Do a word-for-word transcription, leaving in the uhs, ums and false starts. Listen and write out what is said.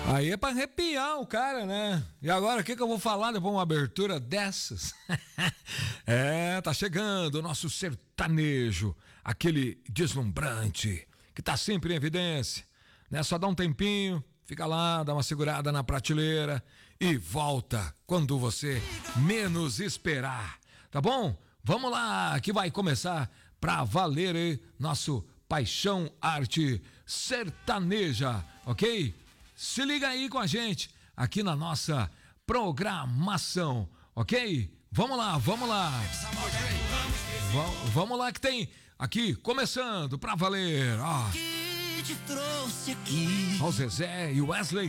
Aí é pra arrepiar o cara, né? E agora, o que que eu vou falar depois de uma abertura dessas? É, tá chegando o nosso sertanejo, aquele deslumbrante, que tá sempre em evidência, né? Só dá um tempinho, fica lá, dá uma segurada na prateleira e volta quando você menos esperar, tá bom? Vamos lá, que vai começar pra valer, hein? Nosso Paixão Arte Sertaneja, ok? Se liga aí com a gente, aqui na nossa programação, ok? Vamos lá, vamos lá. V- vamos lá que tem aqui, começando pra valer, ó. Que te trouxe aqui. Ó o Zezé e o Wesley